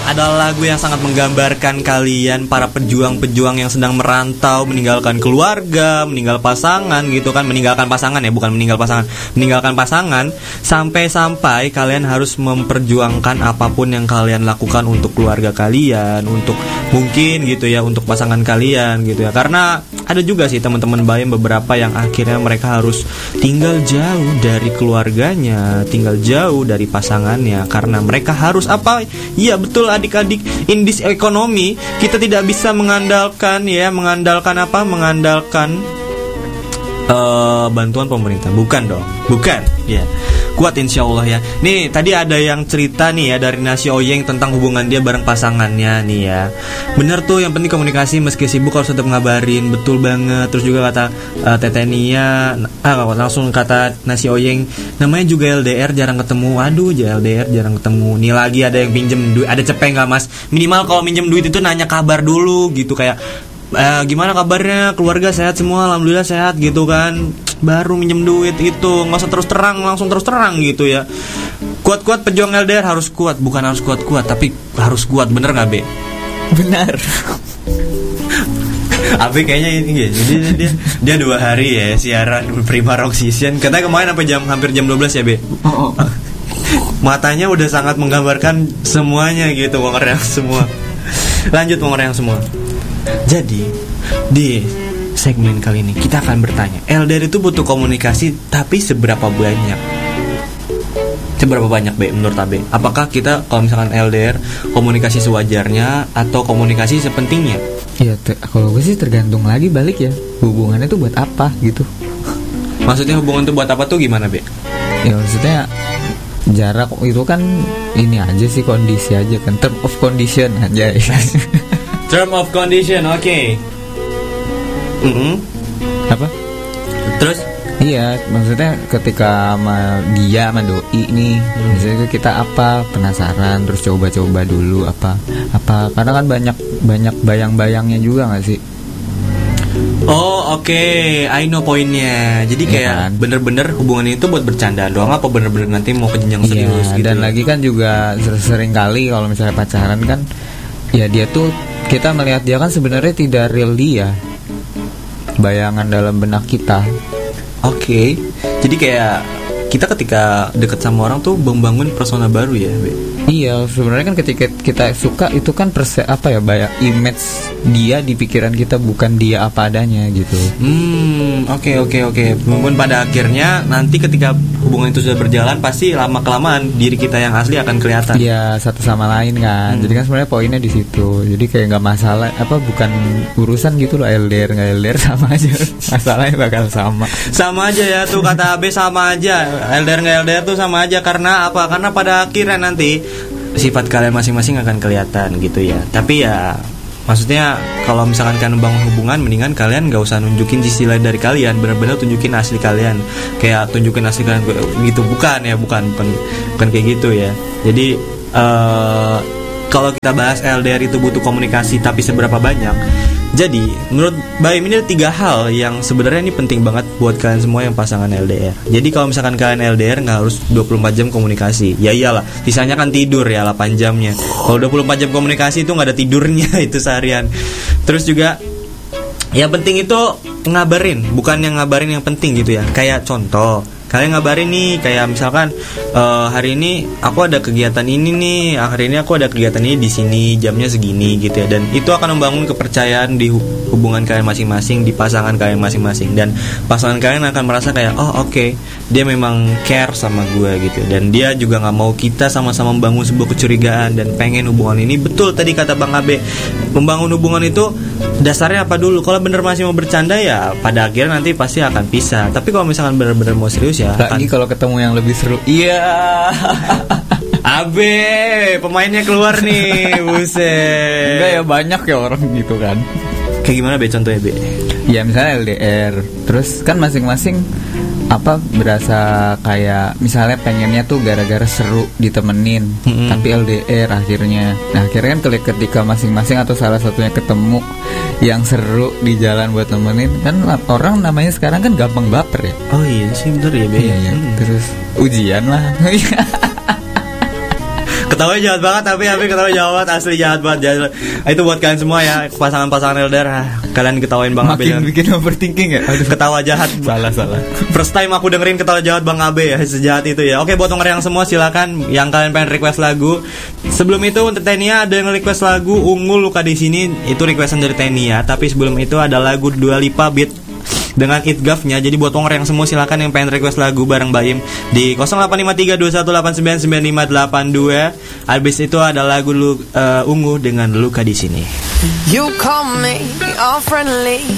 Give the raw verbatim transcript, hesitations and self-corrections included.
adalah lagu yang sangat menggambarkan kalian para pejuang-pejuang yang sedang merantau, meninggalkan keluarga, meninggal pasangan gitu kan, meninggalkan pasangan ya, bukan meninggal pasangan, meninggalkan pasangan, sampai-sampai kalian harus memperjuangkan apapun yang kalian lakukan untuk keluarga kalian, untuk mungkin gitu ya, untuk pasangan kalian gitu ya. Karena ada juga sih teman-teman Bayem beberapa yang akhirnya mereka harus tinggal jauh dari keluarganya, tinggal jauh dari pasangannya, karena mereka harus apa? Iya betul adik-adik, in this economy kita tidak bisa mengandalkan ya, mengandalkan apa? Mengandalkan uh, bantuan pemerintah, bukan dong, bukan ya. Kuat insya Allah ya. Nih tadi ada yang cerita nih ya dari Nasi Oyeng tentang hubungan dia bareng pasangannya nih ya. Bener tuh, yang penting komunikasi, meski sibuk harus tetap ngabarin. Betul banget. Terus juga kata uh, Teteh Nia, ah, langsung kata Nasi Oyeng, namanya juga L D R jarang ketemu. Waduh, L D R jarang ketemu. Nih lagi ada yang pinjem duit, ada cepeng gak mas? Minimal kalau minjem duit itu nanya kabar dulu gitu, kayak Eh, gimana kabarnya, keluarga sehat semua, alhamdulillah sehat gitu kan, baru minjem duit itu. Nggak usah terus terang, langsung terus terang gitu ya. Kuat-kuat pejuang L D R harus kuat, bukan harus kuat-kuat, tapi harus kuat, bener nggak Be? Benar. Abi kayaknya ini ya, jadi dia dia dua hari ya siaran Prima Rock Season. Katanya kemarin sampai jam hampir jam dua belas ya Be. Oh, oh. Matanya udah sangat menggambarkan semuanya gitu, mengereang semua. Lanjut mengereang semua. Jadi di segmen kali ini kita akan bertanya, L D R itu butuh komunikasi, tapi seberapa banyak? Seberapa banyak Be menurut Abe? Apakah kita kalau misalkan L D R komunikasi sewajarnya atau komunikasi sepentingnya? Ya te- kalau gue sih tergantung lagi balik ya, hubungannya tuh buat apa gitu. Maksudnya hubungan itu buat apa tuh gimana Be? Ya maksudnya jarak itu kan ini aja sih, kondisi aja kan, term of condition aja. Term of condition, oke. Okay. Mm-hmm. Apa? Terus? Iya, maksudnya ketika sama dia, sama doi nih, hmm. misalnya kita apa, penasaran, terus coba-coba dulu apa, apa, karena kan banyak banyak bayang-bayangnya juga nggak sih? Oh oke, okay. I know poinnya. Jadi kayak ya kan? Bener-bener hubungan itu buat bercandaan doang, apa bener-bener nanti mau ke jenjang serius ya, gitu? Dan ya? lagi kan juga sering kali kalau misalnya pacaran kan, ya dia tuh, kita melihat dia kan sebenarnya tidak real dia, bayangan dalam benak kita. Oke, okay. Jadi kayak kita ketika deket sama orang tuh membangun persona baru ya, Be? Iya, sebenarnya kan ketika kita suka itu kan perse apa ya, bayang image dia di pikiran kita, bukan dia apa adanya gitu. Hmm, oke oke oke. Mungkin pada akhirnya nanti ketika hubungan itu sudah berjalan, pasti lama kelamaan diri kita yang asli akan kelihatan. Iya, satu sama lain kan. Hmm. Jadi kan sebenarnya poinnya di situ. Jadi kayak nggak masalah, apa bukan urusan gitu loh, L D R nggak L D R sama aja. Masalahnya bakal sama. Sama aja ya tuh kata Abe, sama aja. L D R nggak L D R tuh sama aja, karena apa? Karena pada akhirnya nanti sifat kalian masing-masing akan kelihatan gitu ya. Tapi ya maksudnya kalau misalkan kalian membangun hubungan, mendingan kalian gak usah nunjukin sisi lain dari kalian, benar-benar tunjukin asli kalian. Kayak tunjukin asli kalian gitu, bukan ya, bukan bukan, bukan kayak gitu ya. Jadi uh, kalau kita bahas L D R itu butuh komunikasi, tapi seberapa banyak? Jadi menurut Baim ini ada tiga hal yang sebenarnya ini penting banget buat kalian semua yang pasangan L D R. Jadi kalau misalkan kalian L D R nggak harus dua puluh empat jam komunikasi. Ya iyalah, sisanya kan tidur ya delapan jamnya. Kalau dua puluh empat jam komunikasi itu nggak ada tidurnya itu seharian. Terus juga yang penting itu ngabarin, bukan yang ngabarin yang penting gitu ya. Kayak contoh, kalian ngabarin nih, kayak misalkan uh, hari ini aku ada kegiatan ini nih, hari ini aku ada kegiatan ini di sini, jamnya segini gitu ya. Dan itu akan membangun kepercayaan di hubungan kalian masing-masing, di pasangan kalian masing-masing. Dan pasangan kalian akan merasa kayak, oh oke, okay, dia memang care sama gue gitu. Dan dia juga nggak mau kita sama-sama membangun sebuah kecurigaan dan pengen hubungan ini. Betul tadi kata Bang Abe, membangun hubungan itu dasarnya apa dulu? Kalau bener masih mau bercanda ya pada akhirnya nanti pasti akan pisah. Tapi kalau misalkan bener-bener mau serius ya, lagi kalau ketemu yang lebih seru. Iya. Abe, pemainnya keluar nih, buset. Enggak ya, banyak ya orang gitu kan. Kayak gimana Be contohnya Be? Ya misalnya L D R, terus kan masing-masing apa berasa kayak misalnya pengennya tuh gara-gara seru ditemenin, mm-hmm. tapi L D R akhirnya. Nah akhirnya kan ketika masing-masing atau salah satunya ketemu yang seru di jalan buat nemenin, kan orang namanya sekarang kan gampang baper ya. Oh iya sih bener ya Be. Iya, iya. Hmm. Terus ujian lah. Ketawanya jahat banget, tapi tapi ketawanya jahat banget, asli jahat banget. Jahat. Itu buat kalian semua ya, pasangan-pasangan L D R, kalian ketawain Bang Abe. Makin bikin overthinking ya. Aduh, ketawa jahat. Salah salah. First time aku dengerin ketawa jahat Bang Abe ya, sejahat itu ya. Oke, buat yang semua silakan yang kalian pengen request lagu. Sebelum itu untuk Tenia ada yang request lagu Ungu Luka di Sini, itu requestan dari Tenia. Tapi sebelum itu ada lagu Dua Lipa Beat dengan Itgaf-nya. Jadi buat orang yang semua silakan yang pengen request lagu bareng Baim di nol delapan lima tiga dua satu delapan sembilan sembilan lima delapan dua. Habis itu ada lagu lu, uh, Ungu dengan Luka di Sini. You call me all friendly,